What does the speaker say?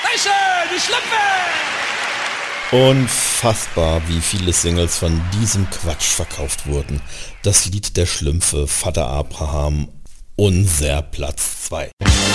Dankeschön, die Schlümpfe! Unfassbar, wie viele Singles von diesem Quatsch verkauft wurden. Das Lied der Schlümpfe, Vater Abraham, unser Platz 2.